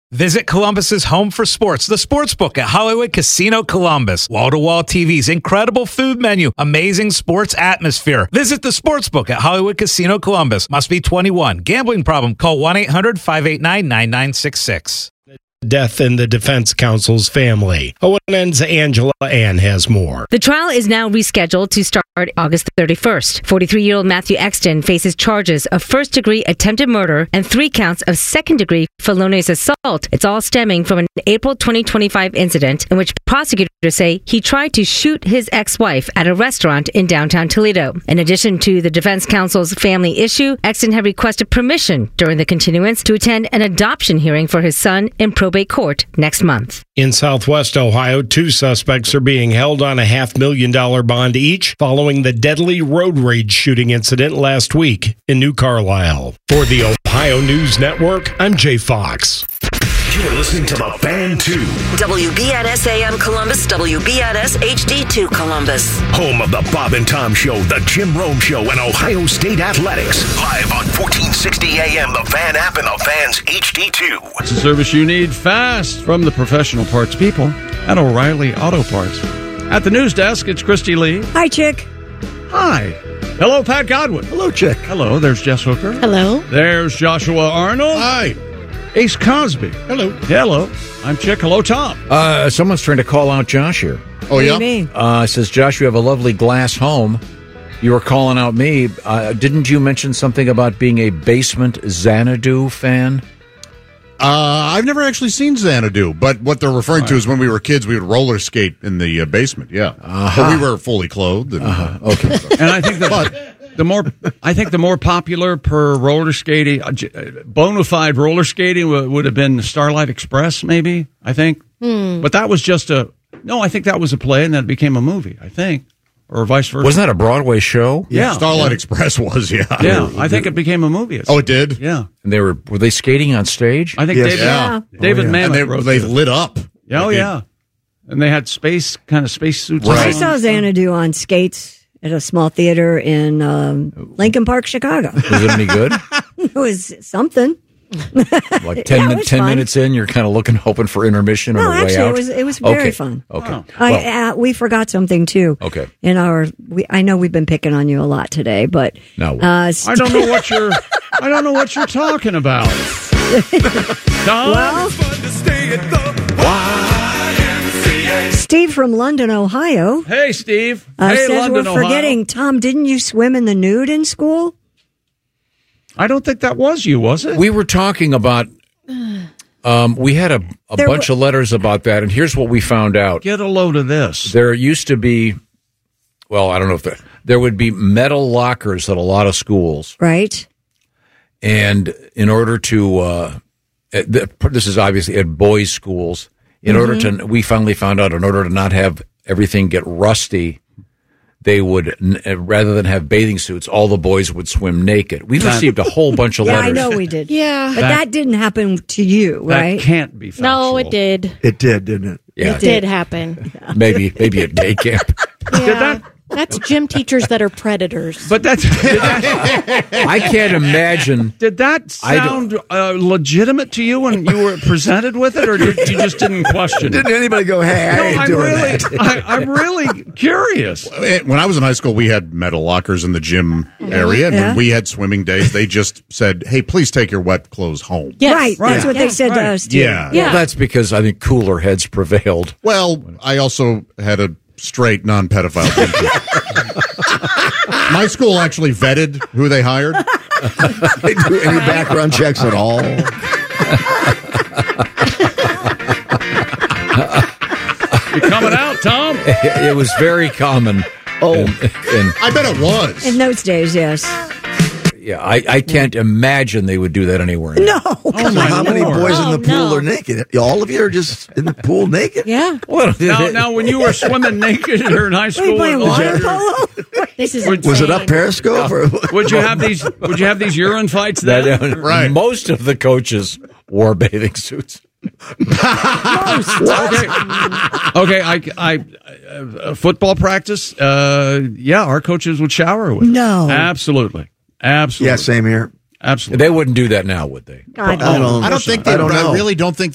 Visit Columbus's home for sports, the Sportsbook at Hollywood Casino Columbus. Wall-to-wall TVs, incredible food menu, amazing sports atmosphere. Visit the Sportsbook at Hollywood Casino Columbus. Must be 21. Gambling problem? Call 1-800-589-9966. Death in the defense counsel's family. ONN's Angela Ann has more. The trial is now rescheduled to start August 31st. 43-year-old Matthew Exton faces charges of first-degree attempted murder and 3 counts of second-degree felonious assault. It's all stemming from an April 2025 incident in which prosecutors say he tried to shoot his ex-wife at a restaurant in downtown Toledo. In addition to the defense counsel's family issue, Exton had requested permission during the continuance to attend an adoption hearing for his son in probate court next month. In Southwest Ohio, 2 suspects are being held on a $500,000 bond each following the deadly road rage shooting incident last week in New Carlisle. For the Ohio News Network, I'm Jay Fox. You're listening to The Fan 2. WBNS AM Columbus, WBNS HD2 Columbus. Home of the Bob and Tom Show, the Jim Rome Show, and Ohio State Athletics. Live on 1460 AM, The Fan app, and The Fan's HD2. It's a service you need fast from the professional parts people at O'Reilly Auto Parts. At the news desk, it's Christy Lee. Hi, Chick. Hi. Hello, Pat Godwin. Hello, Chick. Hello, there's Jess Hooker. Hello. There's Joshua Arnold. Hi. Ace Cosby. Hello. Hello. I'm Chick. Hello, Tom. Someone's trying to call out Josh here. Oh, yeah? What do you mean? Says, Josh, you have a lovely glass home. You were calling out me. Didn't you mention something about being a basement Xanadu fan? I've never actually seen Xanadu, but what they're referring to is when we were kids, we would roller skate in the basement, yeah. But we were fully clothed. And, Okay. And I think that the more popular per roller skating, bona fide roller skating would have been Starlight Express, maybe, I think. But that was just I think that was a play and then it became a movie, I think. Or vice versa. Wasn't that a Broadway show? Yeah. Starlight Express was, yeah. Yeah, I think it became a movie. Oh, it did? Yeah. And were they skating on stage? I think David Mamet And wrote they it. lit up. Oh, yeah. And they had space suits. I saw Xanadu on skates at a small theater in Lincoln Park, Chicago. Was it any good? It was something. Like 10 minutes in, you're kind of hoping for intermission on the way out? No, actually, it was very fun. Okay. We forgot something, too. Okay. I know we've been picking on you a lot today, but... No. I don't know what you're talking about. Tom? Well, Steve from London, Ohio. Hey, Steve. Hey, says London, we're forgetting, Ohio. Tom, didn't you swim in the nude in school? I don't think that was you, was it? We were talking about, we had a bunch of letters about that, and here's what we found out. Get a load of this. There used to be, well, I don't know if there would be metal lockers at a lot of schools. Right. And in order to, this is obviously at boys' schools, we finally found out in order to not have everything get rusty, they would, rather than have bathing suits, all the boys would swim naked. We received a whole bunch of letters. Yeah, I know we did. Yeah. But that didn't happen to you, right? That can't be factual. No, it did. It did, didn't it? Yeah. It did happen. Maybe a day camp. Yeah. That's gym teachers that are predators. But I can't imagine. Did that sound legitimate to you when you were presented with it, or you just didn't question it? Didn't anybody go, hey, I ain't doing that? I'm really curious. When I was in high school, we had metal lockers in the gym area, and when we had swimming days, they just said, hey, please take your wet clothes home. Yes. Right. That's what they said to us, too. Yeah. Well, that's because I think cooler heads prevailed. Well, I also had a straight, non-pedophile teacher. My school actually vetted who they hired. They do any background checks at all? You coming out, Tom? It was very common. Oh, and I bet it was. In those days, yes. Yeah, I can't imagine they would do that anywhere. No. How many boys in the pool are naked? All of you are just in the pool naked? Yeah. Well, now, when you were swimming naked in high school, water polo? This is Was it up Periscope? Would you have these urine fights then? Right. Most of the coaches wore bathing suits. Okay. Football practice. Our coaches would shower with. No. Absolutely. Yeah, same here. Absolutely. They wouldn't do that now, would they? I I don't think they I don't know. I really don't think